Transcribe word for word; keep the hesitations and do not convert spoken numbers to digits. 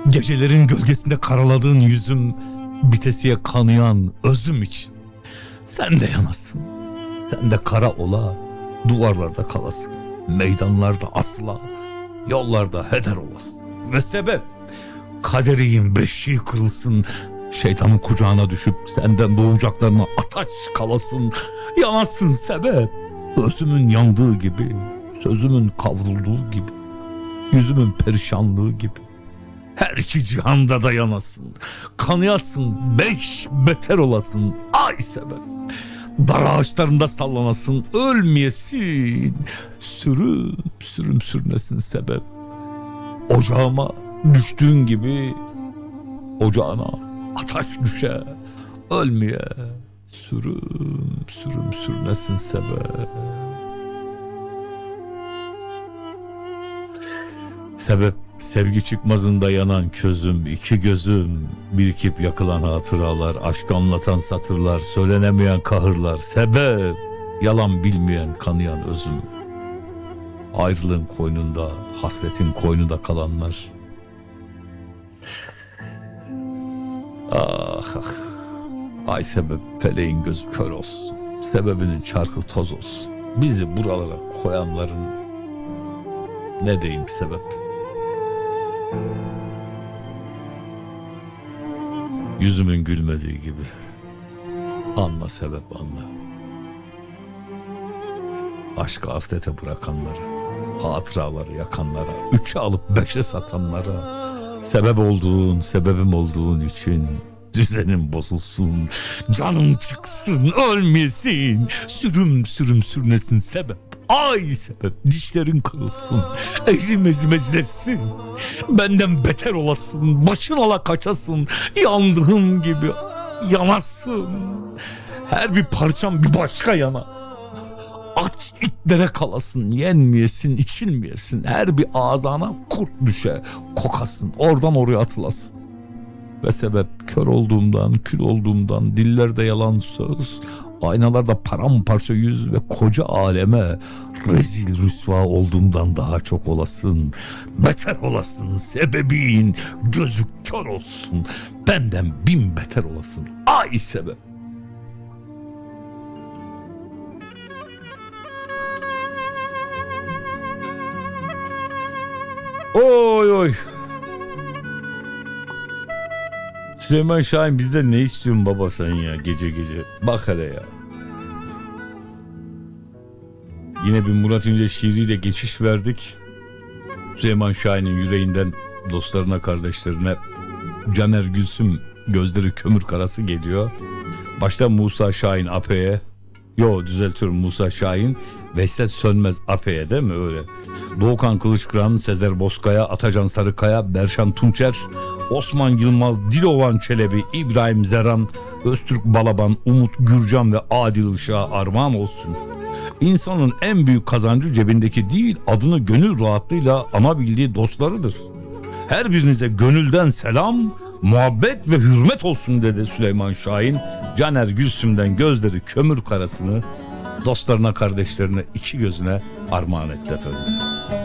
Gecelerin gölgesinde karaladığın yüzüm, bitesiye kanayan özüm için. Sen de yanasın, sen de kara ola, duvarlarda kalasın, meydanlarda asla, yollarda heder olasın. Ve sebep, kaderiyim beşiği kırılsın, şeytanın kucağına düşüp senden doğacaklarına ataş kalasın. Yanasın sebep, özümün yandığı gibi, sözümün kavrulduğu gibi, yüzümün perişanlığı gibi. Her iki cihanda da yanasın, kanayasın, beş beter olasın, ay sebep. Dar ağaçlarında sallanasın, ölmeyesin, sürüm sürüm sürünesin sebep. Ocağıma düştüğün gibi ocağına ataş düşe, ölmeye sürüm sürüm sürünesin sebep. Sebep, sevgi çıkmazında yanan közüm, iki gözüm, birikip yakılan hatıralar, aşkı anlatan satırlar, söylenemeyen kahırlar. Sebep, yalan bilmeyen kanayan özüm, ayrılığın koynunda, hasretin koynunda kalanlar. Ah ah, ay sebep, feleğin gözü kör olsun, sebebinin çarkı toz olsun. Bizi buralara koyanların ne diyeyim sebep? Yüzümün gülmediği gibi. Anla sebep, anla. Aşkı hasrete bırakanlara, hatıraları yakanlara, üçe alıp beşe satanlara, sebep olduğun, sebebim olduğun için düzenin bozulsun, canın çıksın, ölmeyesin, sürüm sürüm sürünesin sebep. Ay sebep, dişlerin kırılsın, ezim ezim ezilesin, benden beter olasın, başın ala kaçasın, yandığım gibi yanasın, her bir parçam bir başka yana. Aç itlere kalasın, yenmeyesin, içilmeyesin, her bir ağzına kurt düşe, kokasın, oradan oraya atılasın. Ve sebep, kör olduğumdan, kül olduğumdan, dillerde yalan söz, aynalarda paramparça yüz ve koca aleme rezil rüsva olduğumdan daha çok olasın, beter olasın, sebebin gözü kör olsun, benden bin beter olasın, ay sebep. Oy oy. Süleyman Şahin, bizden ne istiyorsun baba sen ya gece gece? Bak hele ya. Yine bir Murat İnce şiiriyle geçiş verdik. Süleyman Şahin'in yüreğinden dostlarına, kardeşlerine Caner Gülsüm gözleri kömür karası geliyor. Başta Musa Şahin Ape'ye, yo düzeltiyorum, Musa Şahin Veysel Sönmez Ape'ye, değil mi öyle? Doğukan Kılıçkıran, Sezer Bozkaya, Atacan Sarıkaya, Berşan Tunçer, Osman Yılmaz, Dilovan Çelebi, İbrahim Zeran, Öztürk Balaban, Umut Gürcan ve Adil Işık'a armağan olsun. İnsanın en büyük kazancı cebindeki değil, adını gönül rahatlığıyla anabildiği dostlarıdır. Her birinize gönülden selam, muhabbet ve hürmet olsun dedi Süleyman Şahin. Caner Gülsüm'den gözleri kömür karasını dostlarına, kardeşlerine, iki gözüne armağan etti efendim.